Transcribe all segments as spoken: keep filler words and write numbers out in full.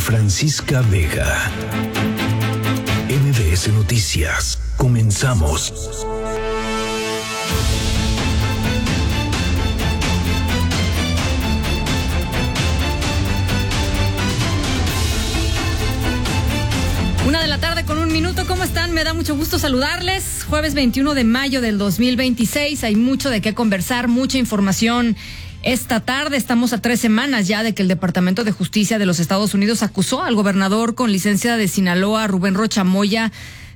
Francisca Vega. M B S Noticias. Comenzamos. Una de la tarde con un minuto, ¿cómo están? Me da mucho gusto saludarles. Jueves veintiuno de mayo del dos mil veintiséis, hay mucho de qué conversar, mucha información esta tarde. Estamos a tres semanas ya de que el Departamento de Justicia de los Estados Unidos acusó al gobernador con licencia de Sinaloa, Rubén Rocha Moya,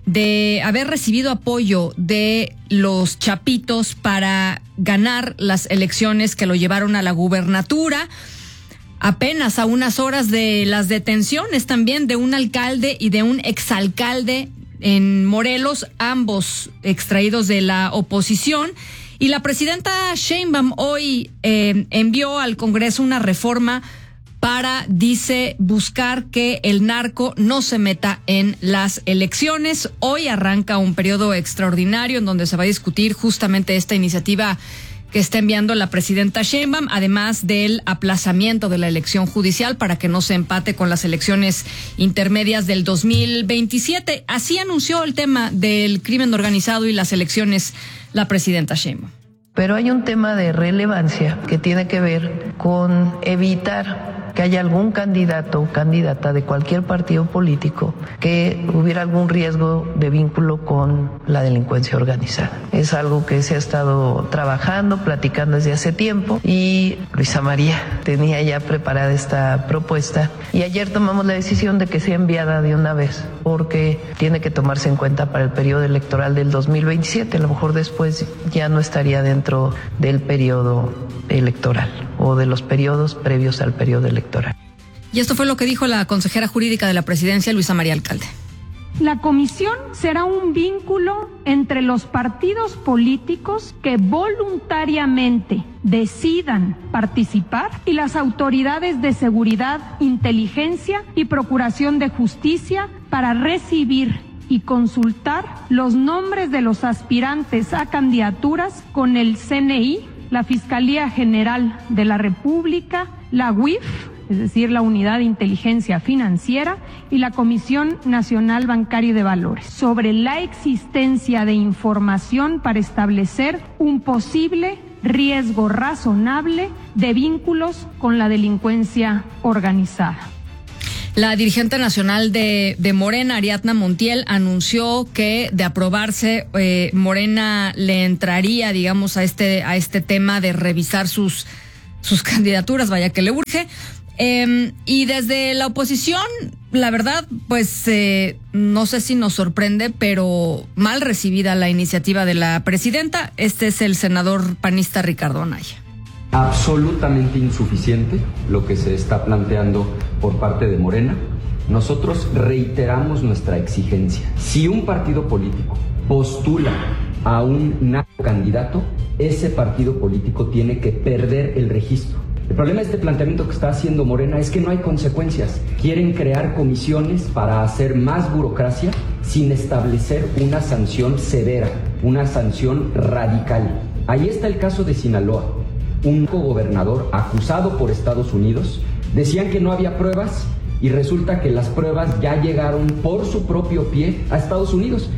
de haber recibido apoyo de los chapitos para ganar las elecciones que lo llevaron a la gubernatura. Apenas a unas horas de las detenciones también de un alcalde y de un exalcalde en Morelos, ambos extraídos de la oposición. Y la presidenta Sheinbaum hoy eh, envió al Congreso una reforma para, dice, buscar que el narco no se meta en las elecciones. Hoy arranca un periodo extraordinario en donde se va a discutir justamente esta iniciativa que está enviando la presidenta Sheinbaum, además del aplazamiento de la elección judicial para que no se empate con las elecciones intermedias del dos mil veintisiete. Así anunció el tema del crimen organizado y las elecciones la presidenta Sheinbaum. Pero hay un tema de relevancia que tiene que ver con evitar que haya algún candidato o candidata de cualquier partido político que hubiera algún riesgo de vínculo con la delincuencia organizada. Es algo que se ha estado trabajando, platicando desde hace tiempo, y Luisa María tenía ya preparada esta propuesta y ayer tomamos la decisión de que sea enviada de una vez, porque tiene que tomarse en cuenta para el periodo electoral del dos mil veintisiete. A lo mejor después ya no estaría dentro del periodo electoral o de los periodos previos al periodo electoral. Y esto fue lo que dijo la consejera jurídica de la presidencia, Luisa María Alcalde. La comisión será un vínculo entre los partidos políticos que voluntariamente decidan participar y las autoridades de seguridad, inteligencia y procuración de justicia para recibir y consultar los nombres de los aspirantes a candidaturas con el C N I, la Fiscalía General de la República, la U I F, es decir, la Unidad de Inteligencia Financiera, y la Comisión Nacional Bancaria y de Valores, sobre la existencia de información para establecer un posible riesgo razonable de vínculos con la delincuencia organizada. La dirigente nacional de, de Morena, Ariadna Montiel, anunció que de aprobarse, eh, Morena le entraría, digamos, a este a este tema de revisar sus sus candidaturas, vaya que le urge. Eh, y desde la oposición, la verdad, pues eh, no sé si nos sorprende, pero mal recibida la iniciativa de la presidenta. Este es el senador panista Ricardo Anaya. Absolutamente insuficiente lo que se está planteando por parte de Morena. Nosotros reiteramos nuestra exigencia. Si un partido político postula a un candidato, ese partido político tiene que perder el registro. El problema de este planteamiento que está haciendo Morena es que no hay consecuencias. Quieren crear comisiones para hacer más burocracia sin establecer una sanción severa, una sanción radical. Ahí está el caso de Sinaloa. Un gobernador acusado por Estados Unidos, decían que no había pruebas y resulta que las pruebas ya llegaron por su propio pie a Estados Unidos.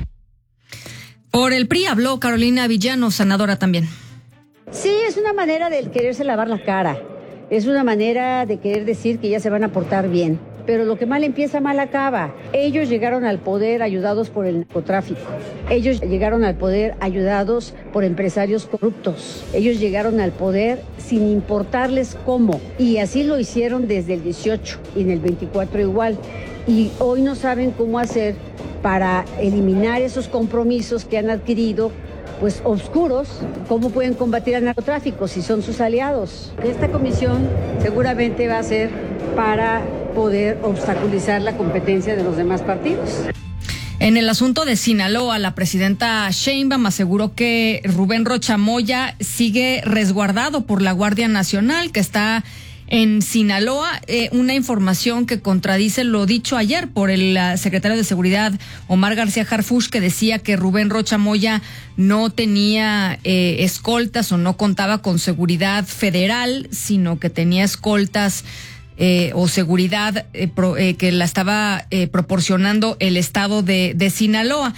Por el P R I habló Carolina Villano, senadora también. Sí, es una manera de quererse lavar la cara, es una manera de querer decir que ya se van a portar bien. Pero lo que mal empieza, mal acaba. Ellos llegaron al poder ayudados por el narcotráfico. Ellos llegaron al poder ayudados por empresarios corruptos. Ellos llegaron al poder sin importarles cómo. Y así lo hicieron desde el dieciocho y en el veinticuatro igual. Y hoy no saben cómo hacer para eliminar esos compromisos que han adquirido, pues oscuros. ¿Cómo pueden combatir al narcotráfico si son sus aliados? Esta comisión seguramente va a ser para poder obstaculizar la competencia de los demás partidos. En el asunto de Sinaloa, la presidenta Sheinbaum aseguró que Rubén Rocha Moya sigue resguardado por la Guardia Nacional, que está en Sinaloa, eh, una información que contradice lo dicho ayer por el uh, secretario de Seguridad, Omar García Harfuch, que decía que Rubén Rocha Moya no tenía eh, escoltas o no contaba con seguridad federal, sino que tenía escoltas eh, o seguridad eh, pro, eh, que la estaba eh, proporcionando el estado de, de Sinaloa.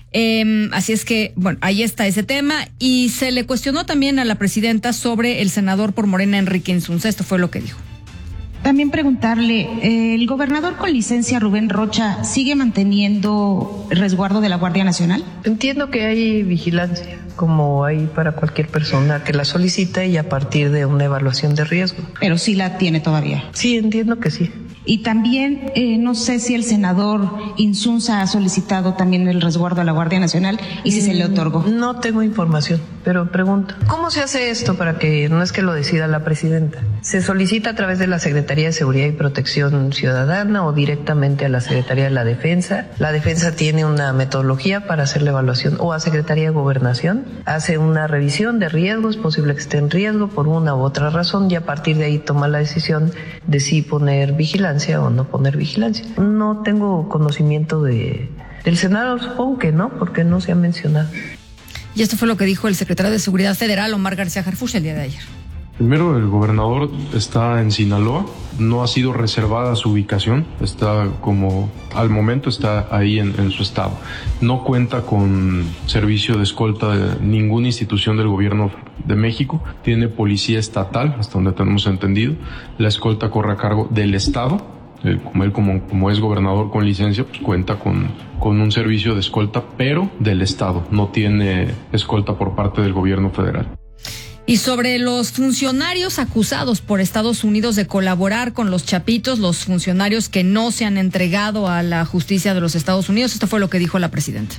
Eh, así es que, bueno, ahí está ese tema. Y se le cuestionó también a la presidenta sobre el senador por Morena, Enrique Insunza. Esto fue lo que dijo. También preguntarle, eh, ¿el gobernador con licencia, Rubén Rocha, sigue manteniendo el resguardo de la Guardia Nacional? Entiendo que hay vigilancia, como hay para cualquier persona que la solicita y a partir de una evaluación de riesgo. Pero sí la tiene todavía. Sí, entiendo que sí. Y también, eh, no sé si el senador Insunza ha solicitado también el resguardo a la Guardia Nacional y si mm, se le otorgó. No tengo información, pero pregunto. ¿Cómo se hace esto para que no es que lo decida la presidenta? ¿Se solicita a través de la Secretaría de Seguridad y Protección Ciudadana o directamente a la Secretaría de la Defensa? La Defensa tiene una metodología para hacer la evaluación, o a Secretaría de Gobernación. Hace una revisión de riesgos, posible que esté en riesgo por una u otra razón, y a partir de ahí toma la decisión de si poner vigilancia o no poner vigilancia. No tengo conocimiento de del Senado, supongo que no, porque no se ha mencionado. Y esto fue lo que dijo el secretario de Seguridad Federal, Omar García Harfuch, el día de ayer. Primero, el gobernador está en Sinaloa, no ha sido reservada su ubicación, está como, al momento está ahí en, en su estado. No cuenta con servicio de escolta de ninguna institución del gobierno de México, tiene policía estatal, hasta donde tenemos entendido, la escolta corre a cargo del estado, eh, como él como, como es gobernador con licencia, pues cuenta con, con un servicio de escolta, pero del estado, no tiene escolta por parte del gobierno federal. Y sobre los funcionarios acusados por Estados Unidos de colaborar con los Chapitos, los funcionarios que no se han entregado a la justicia de los Estados Unidos, esto fue lo que dijo la presidenta.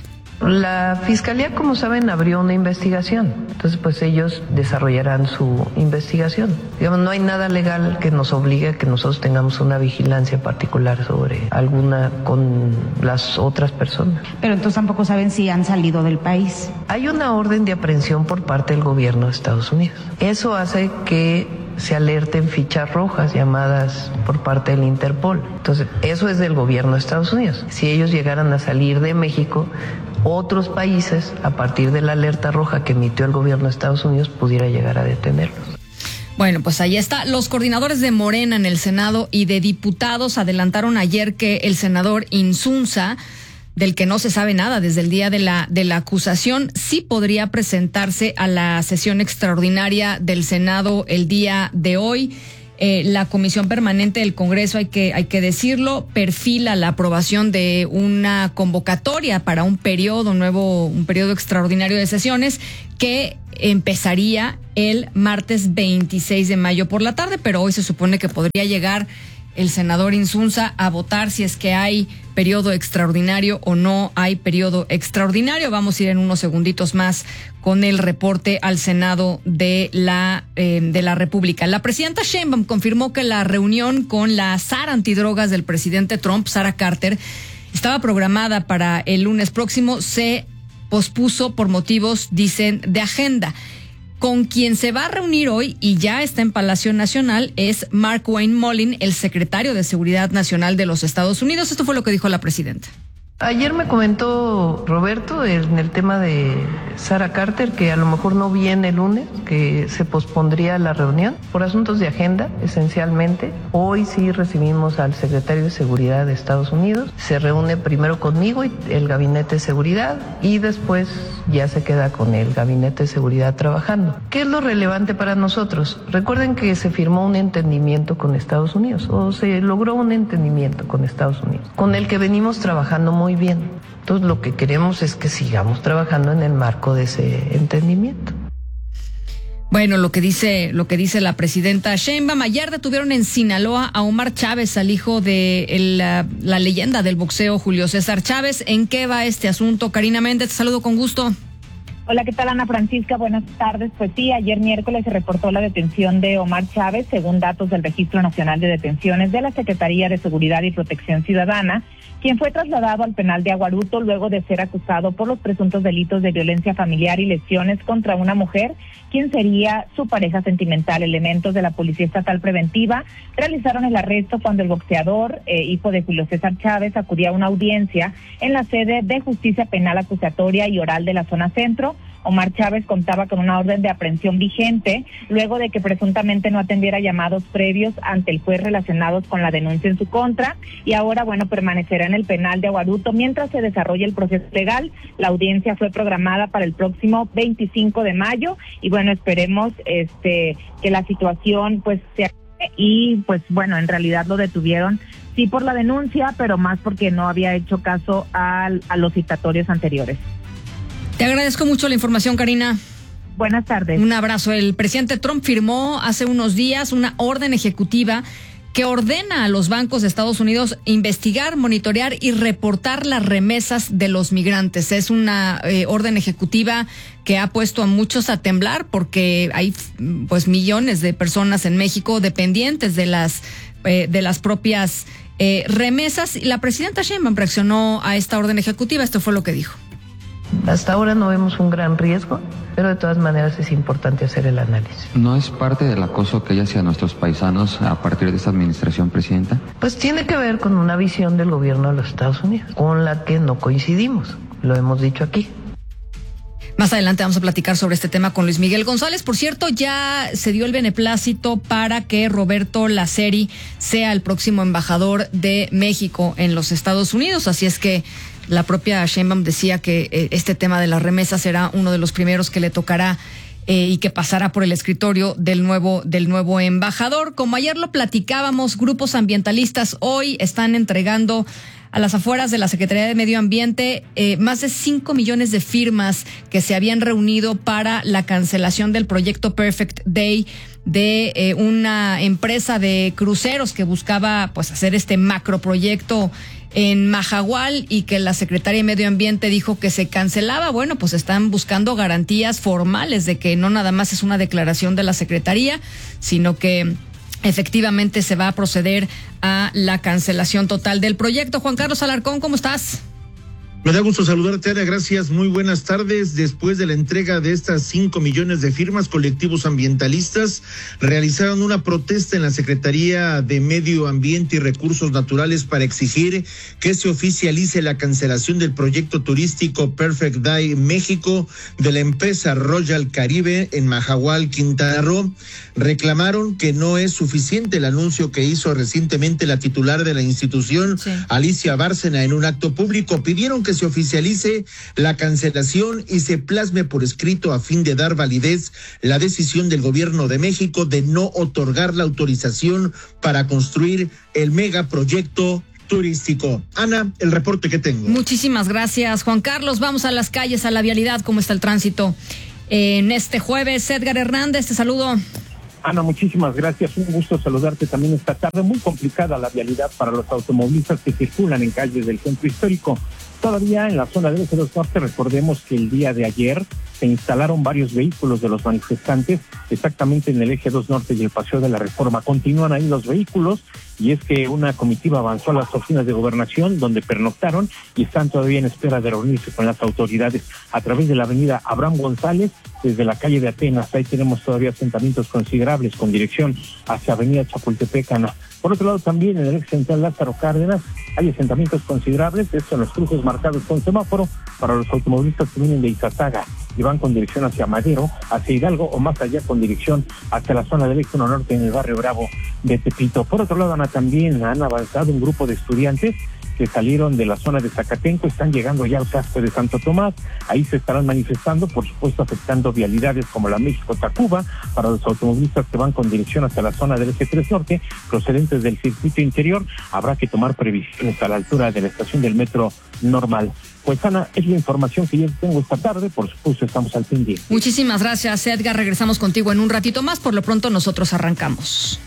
La Fiscalía, como saben, abrió una investigación. Entonces, pues ellos desarrollarán su investigación. Digamos, no hay nada legal que nos obligue a que nosotros tengamos una vigilancia particular sobre alguna con las otras personas. Pero entonces tampoco saben si han salido del país. Hay una orden de aprehensión por parte del gobierno de Estados Unidos. Eso hace que se alerten fichas rojas llamadas por parte del Interpol. Entonces, eso es del gobierno de Estados Unidos. Si ellos llegaran a salir de México, otros países, a partir de la alerta roja que emitió el gobierno de Estados Unidos, pudiera llegar a detenerlos. Bueno, pues ahí está. Los coordinadores de Morena en el Senado y de diputados adelantaron ayer que el senador Insunza, del que no se sabe nada desde el día de la de la acusación, sí podría presentarse a la sesión extraordinaria del Senado el día de hoy. Eh, la Comisión Permanente del Congreso, hay que hay que decirlo, perfila la aprobación de una convocatoria para un periodo nuevo, un periodo extraordinario de sesiones que empezaría el martes veintiséis de mayo por la tarde, pero hoy se supone que podría llegar el senador Insunza a votar si es que hay periodo extraordinario o no hay periodo extraordinario. Vamos a ir en unos segunditos más con el reporte al Senado de la eh, de la República. La presidenta Sheinbaum confirmó que la reunión con la zar antidrogas del presidente Trump, Sarah Carter, estaba programada para el lunes próximo, se pospuso por motivos, dicen, de agenda. Con quien se va a reunir hoy y ya está en Palacio Nacional es Mark Wayne Mullin, el secretario de Seguridad Nacional de los Estados Unidos. Esto fue lo que dijo la presidenta. Ayer me comentó Roberto en el tema de Sarah Carter que a lo mejor no viene el lunes, que se pospondría la reunión por asuntos de agenda, esencialmente. Hoy sí recibimos al secretario de Seguridad de Estados Unidos. Se reúne primero conmigo y el Gabinete de Seguridad y después ya se queda con el Gabinete de Seguridad trabajando. ¿Qué es lo relevante para nosotros? Recuerden que se firmó un entendimiento con Estados Unidos, o se logró un entendimiento con Estados Unidos, con el que venimos trabajando muy Muy bien. Entonces lo que queremos es que sigamos trabajando en el marco de ese entendimiento. Bueno, lo que dice lo que dice la presidenta Sheinbaum. Ayer detuvieron en Sinaloa a Omar Chávez, al hijo de el, la, la leyenda del boxeo Julio César Chávez. ¿En qué va este asunto? Karina Méndez, te saludo con gusto. Hola, ¿qué tal, Ana Francisca? Buenas tardes. Pues sí, ayer miércoles se reportó la detención de Omar Chávez, según datos del Registro Nacional de Detenciones de la Secretaría de Seguridad y Protección Ciudadana, quien fue trasladado al penal de Aguaruto luego de ser acusado por los presuntos delitos de violencia familiar y lesiones contra una mujer, quien sería su pareja sentimental. Elementos de la Policía Estatal Preventiva realizaron el arresto cuando el boxeador, eh, hijo de Julio César Chávez, acudía a una audiencia en la sede de Justicia Penal Acusatoria y Oral de la Zona Centro, embargo, Omar Chávez contaba con una orden de aprehensión vigente luego de que presuntamente no atendiera llamados previos ante el juez relacionados con la denuncia en su contra, y ahora, bueno, permanecerá en el penal de Aguaduto mientras se desarrolla el proceso legal. La audiencia fue programada para el próximo veinticinco de mayo y, bueno, esperemos este que la situación pues se y pues bueno, en realidad lo detuvieron sí por la denuncia, pero más porque no había hecho caso a, a los citatorios anteriores. Te agradezco mucho la información, Karina. Buenas tardes. Un abrazo. El presidente Trump firmó hace unos días una orden ejecutiva que ordena a los bancos de Estados Unidos investigar, monitorear y reportar las remesas de los migrantes. Es una eh, orden ejecutiva que ha puesto a muchos a temblar porque hay pues millones de personas en México dependientes de las eh, de las propias eh, remesas. Y la presidenta Sheinbaum reaccionó a esta orden ejecutiva. Esto fue lo que dijo. Hasta ahora no vemos un gran riesgo, pero de todas maneras es importante hacer el análisis. ¿No es parte del acoso que hay hacia nuestros paisanos a partir de esta administración, presidenta? Pues tiene que ver con una visión del gobierno de los Estados Unidos, con la que no coincidimos, lo hemos dicho aquí. Más adelante vamos a platicar sobre este tema con Luis Miguel González. Por cierto, ya se dio el beneplácito para que Roberto Laceri sea el próximo embajador de México en los Estados Unidos, así es que la propia Sheinbaum decía que eh, este tema de las remesas será uno de los primeros que le tocará eh, y que pasará por el escritorio del nuevo del nuevo embajador. Como ayer lo platicábamos, grupos ambientalistas hoy están entregando a las afueras de la Secretaría de Medio Ambiente eh, más de cinco millones de firmas que se habían reunido para la cancelación del proyecto Perfect Day de eh, una empresa de cruceros que buscaba pues hacer este macroproyecto en Mahahual y que la Secretaría de Medio Ambiente dijo que se cancelaba. Bueno, pues están buscando garantías formales de que no nada más es una declaración de la Secretaría, sino que efectivamente se va a proceder a la cancelación total del proyecto. Juan Carlos Alarcón, ¿cómo estás? Me da gusto saludarte, Ana, gracias, muy buenas tardes. Después de la entrega de estas cinco millones de firmas, colectivos ambientalistas realizaron una protesta en la Secretaría de Medio Ambiente y Recursos Naturales para exigir que se oficialice la cancelación del proyecto turístico Perfect Day México de la empresa Royal Caribe en Mahahual, Quintana Roo. Reclamaron que no es suficiente el anuncio que hizo recientemente la titular de la institución, sí. Alicia Bárcena, en un acto público. Pidieron que se oficialice la cancelación y se plasme por escrito a fin de dar validez la decisión del gobierno de México de no otorgar la autorización para construir el megaproyecto turístico. Ana, el reporte que tengo. Muchísimas gracias, Juan Carlos. Vamos a las calles, a la vialidad, ¿cómo está el tránsito en este jueves? Edgar Hernández, te saludo. Ana, muchísimas gracias. Un gusto saludarte también esta tarde. Muy complicada la vialidad para los automovilistas que circulan en calles del centro histórico. Todavía en la zona del eje dos norte, recordemos que el día de ayer se instalaron varios vehículos de los manifestantes exactamente en el eje dos norte y el Paseo de la Reforma. Continúan ahí los vehículos y es que una comitiva avanzó a las oficinas de gobernación donde pernoctaron y están todavía en espera de reunirse con las autoridades a través de la avenida Abraham González, desde la calle de Atenas. Ahí tenemos todavía asentamientos considerables con dirección hacia avenida Chapultepec, Ana. Por otro lado, también en el eje central Lázaro Cárdenas hay asentamientos considerables, esto en los cruces marcados con semáforo para los automovilistas que vienen de Izazaga y van con dirección hacia Madero, hacia Hidalgo o más allá con dirección hacia la zona del eje uno norte en el barrio Bravo de Tepito. Por otro lado, Ana, también han avanzado un grupo de estudiantes que salieron de la zona de Zacatenco, están llegando ya al casco de Santo Tomás, ahí se estarán manifestando, por supuesto afectando vialidades como la México-Tacuba, para los automovilistas que van con dirección hacia la zona del eje tres norte, procedentes del circuito interior, habrá que tomar previsiones a la altura de la estación del metro Normal. Pues Ana, es la información que yo tengo esta tarde, por supuesto estamos al pendiente. Muchísimas gracias, Edgar, regresamos contigo en un ratito más, por lo pronto nosotros arrancamos.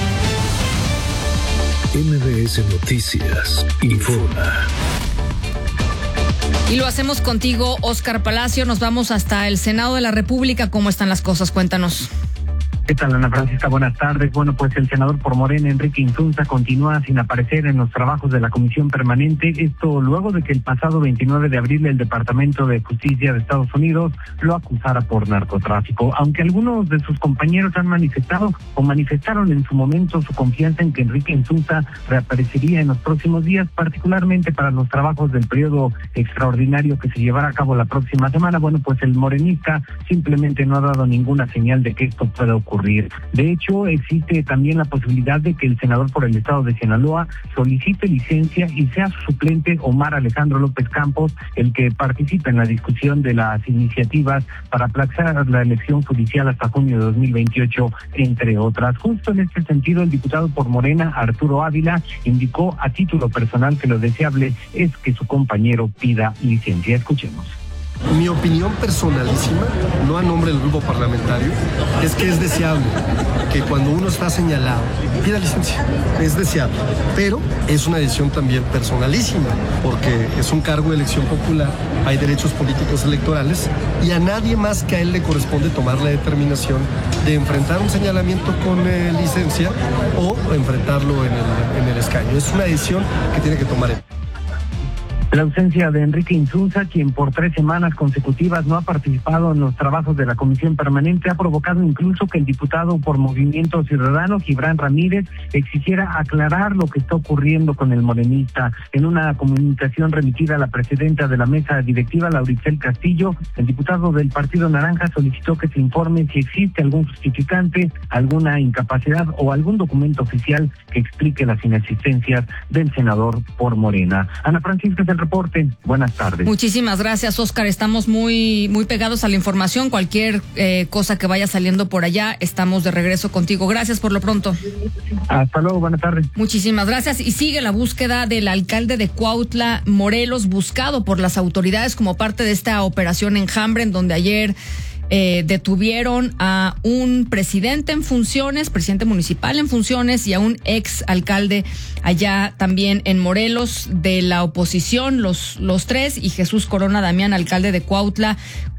M V S Noticias informa. Y lo hacemos contigo, Óscar Palacio. Nos vamos hasta el Senado de la República. ¿Cómo están las cosas? Cuéntanos. ¿Qué tal, Ana Francisca? Buenas tardes. Bueno, pues el senador por Morena, Enrique Insunza, continúa sin aparecer en los trabajos de la Comisión Permanente. Esto luego de que el pasado veintinueve de abril el Departamento de Justicia de Estados Unidos lo acusara por narcotráfico. Aunque algunos de sus compañeros han manifestado o manifestaron en su momento su confianza en que Enrique Insunza reaparecería en los próximos días, particularmente para los trabajos del periodo extraordinario que se llevará a cabo la próxima semana, bueno, pues el morenista simplemente no ha dado ninguna señal de que esto pueda ocurrir. De hecho, existe también la posibilidad de que el senador por el estado de Sinaloa solicite licencia y sea su suplente Omar Alejandro López Campos el que participe en la discusión de las iniciativas para aplazar la elección judicial hasta junio de dos mil veintiocho, entre otras. Justo en este sentido, el diputado por Morena, Arturo Ávila, indicó a título personal que lo deseable es que su compañero pida licencia. Escuchemos. Mi opinión personalísima, no a nombre del grupo parlamentario, es que es deseable que cuando uno está señalado pida licencia. Es deseable, pero es una decisión también personalísima, porque es un cargo de elección popular, hay derechos políticos electorales y a nadie más que a él le corresponde tomar la determinación de enfrentar un señalamiento con eh, licencia o enfrentarlo en el, en el escaño. Es una decisión que tiene que tomar él. La ausencia de Enrique Insunza, quien por tres semanas consecutivas no ha participado en los trabajos de la Comisión Permanente, ha provocado incluso que el diputado por Movimiento Ciudadano, Gibran Ramírez, exigiera aclarar lo que está ocurriendo con el morenista. En una comunicación remitida a la presidenta de la mesa directiva, Lauricel Castillo, el diputado del Partido Naranja solicitó que se informe si existe algún justificante, alguna incapacidad o algún documento oficial que explique las inexistencias del senador por Morena. Ana Francisca, del reporte. Buenas tardes. Muchísimas gracias, Oscar. Estamos muy, muy pegados a la información. Cualquier eh, cosa que vaya saliendo por allá, estamos de regreso contigo. Gracias por lo pronto. Hasta luego, buenas tardes. Muchísimas gracias. Y sigue la búsqueda del alcalde de Cuautla, Morelos, buscado por las autoridades como parte de esta operación Enjambre, en donde ayer Eh, detuvieron a un presidente en funciones, presidente municipal en funciones, y a un ex alcalde allá también en Morelos de la oposición, los los tres, y Jesús Corona Damián, alcalde de Cuautla,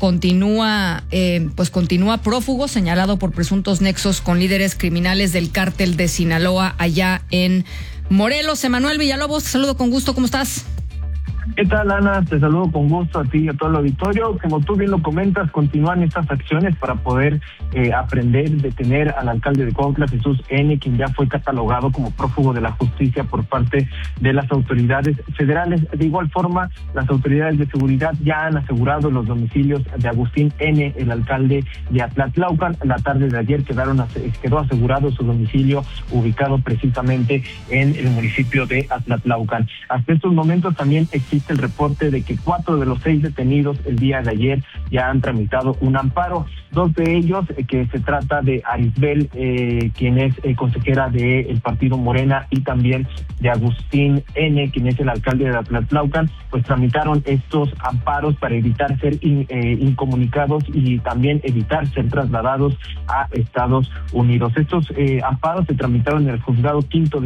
continúa eh, pues continúa prófugo, señalado por presuntos nexos con líderes criminales del cártel de Sinaloa allá en Morelos. Emanuel Villalobos, te saludo con gusto, ¿cómo estás? ¿Qué tal, Ana? Te saludo con gusto a ti y a todo el auditorio. Como tú bien lo comentas, continúan estas acciones para poder eh, aprender, detener al alcalde de Cuautla, Jesús N., quien ya fue catalogado como prófugo de la justicia por parte de las autoridades federales. De igual forma, las autoridades de seguridad ya han asegurado los domicilios de Agustín N., el alcalde de Atlatlaucan. La tarde de ayer quedaron quedó asegurado su domicilio, ubicado precisamente en el municipio de Atlatlaucan. Hasta estos momentos también existe el reporte de que cuatro de los seis detenidos el día de ayer ya han tramitado un amparo. Dos de ellos, eh, que se trata de Arisbel, eh, quien es eh, consejera del partido Morena, y también de Agustín N., quien es el alcalde de Atlatlaucan, pues tramitaron estos amparos para evitar ser in, eh, incomunicados y también evitar ser trasladados a Estados Unidos. Estos eh, amparos se tramitaron en el juzgado quinto de